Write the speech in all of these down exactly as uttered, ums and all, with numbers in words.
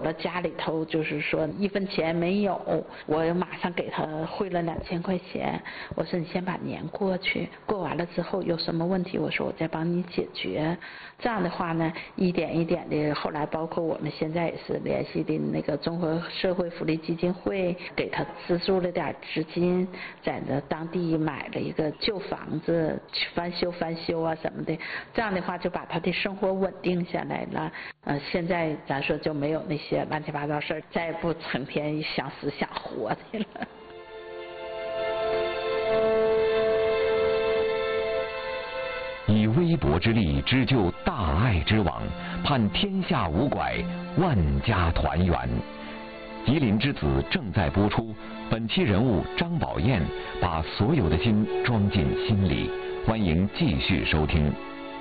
了家里头就是说一分钱没有，我马上给他汇了两千块钱，我说你先把年过去，过完了之后有什么问题，我说我再帮你解决。这样的话呢，一点一点的，后来包括我们现在也是联系的那个中国社会福利基金会，给他资助了点资金，在那当地买了一个旧房子，翻修翻修啊什么的，这样的话就把他的生活稳定下来了。呃，现在咱说就没有那些乱七八糟事儿，再也不成天想死想活的了。 以微薄之力织就大爱之网，盼天下无拐，万家团圆。吉林之子正在播出，本期人物张宝燕把所有的心装进心里，欢迎继续收听。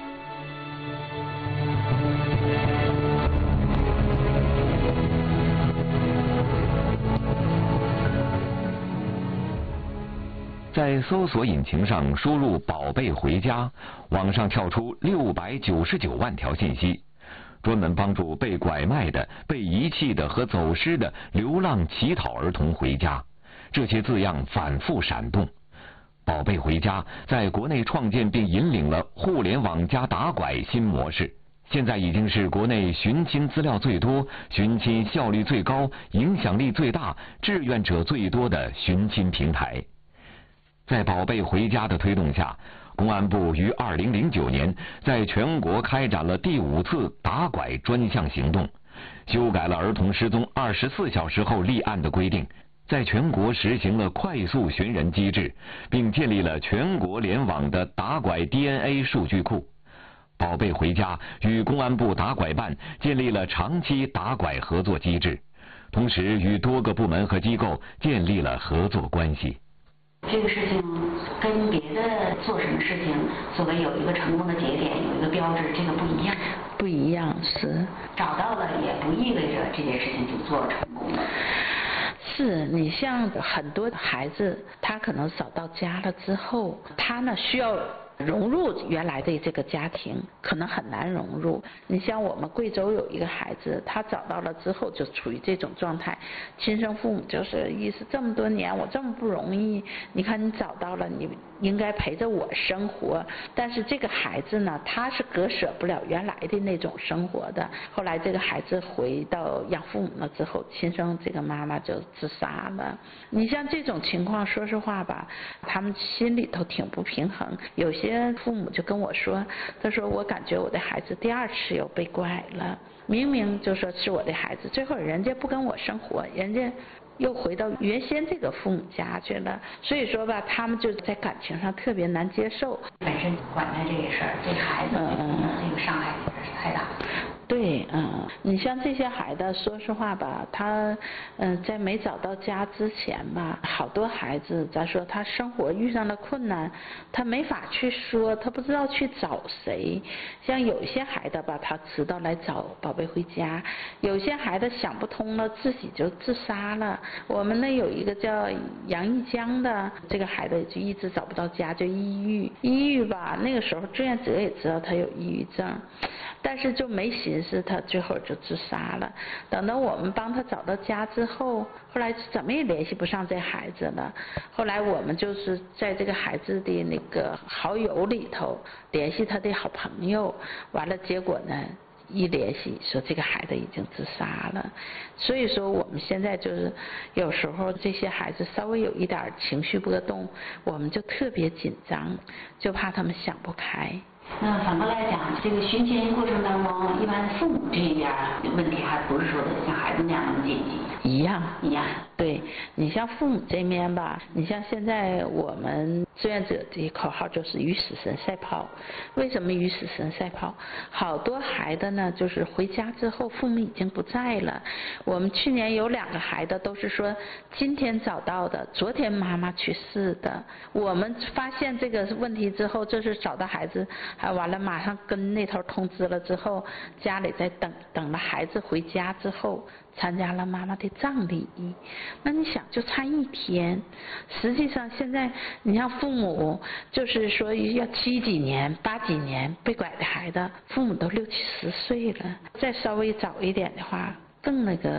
在搜索引擎上输入“宝贝回家”，网上跳出六百九十九万条信息，专门帮助被拐卖的、被遗弃的和走失的流浪乞讨儿童回家。这些字样反复闪动。宝贝回家在国内创建并引领了互联网加打拐新模式，现在已经是国内寻亲资料最多、寻亲效率最高、影响力最大、志愿者最多的寻亲平台。在宝贝回家的推动下，公安部于二零零九年在全国开展了第五次打拐专项行动，修改了儿童失踪二十四小时后立案的规定，在全国实行了快速寻人机制，并建立了全国联网的打拐 D N A 数据库。宝贝回家与公安部打拐办建立了长期打拐合作机制，同时与多个部门和机构建立了合作关系。 这个事情跟别的做什么事情所谓有一个成功的节点，有一个标志，这个不一样。 不一样，是找到了也不意味着这件事情就做成功了。 是你像很多孩子，他可能找到家了之后，他呢需要融入原来的这个家庭，可能很难融入。你像我们贵州有一个孩子，他找到了之后就处于这种状态，亲生父母就是意思这么多年我这么不容易，你看你找到了，你应该陪着我生活。但是这个孩子呢，他是割舍不了原来的那种生活的。后来这个孩子回到养父母了之后，亲生这个妈妈就自杀了。你像这种情况，说实话吧，他们心里头挺不平衡。有些父母就跟我说，他说我感觉我的孩子第二次又被拐了，明明就说是我的孩子，最后人家不跟我生活，人家又回到原先这个父母家去了。所以说吧，他们就在感情上特别难接受。 本身拐卖这个事儿，对孩子这个伤害也是太大了。 对，嗯，你像这些孩子，说实话吧，他，嗯，在没找到家之前吧，好多孩子，咱说他生活遇上了困难，他没法去说，他不知道去找谁。像有一些孩子吧，他知道来找宝贝回家；有些孩子想不通了，自己就自杀了。我们那有一个叫杨一江的，这个孩子就一直找不到家，就抑郁。抑郁吧，那个时候志愿者也知道他有抑郁症，但是就没寻思，他最后就自杀了。等到我们帮他找到家之后，后来怎么也联系不上这孩子了。后来我们就是在这个孩子的那个好友里头联系他的好朋友，完了结果呢，一联系说这个孩子已经自杀了。所以说我们现在就是有时候这些孩子稍微有一点情绪波动，我们就特别紧张，就怕他们想不开。 那反过来讲，这个寻亲过程当中，一般父母这边问题还不是说的像孩子那样那么紧急。 一样一样。 对，你像父母这面吧，你像现在我们志愿者的口号就是与死神赛跑。为什么与死神赛跑？好多孩子呢，就是回家之后父母已经不在了。我们去年有两个孩子都是说今天找到的，昨天妈妈去世的。我们发现这个问题之后，这是找到孩子，还完了马上跟那头通知了之后，家里在等等了孩子回家之后，参加了妈妈的葬礼。那你想就差一天，实际上现在你像父母就是说要七几年八几年被拐的孩子，父母都六七十岁了，再稍微早一点的话更那个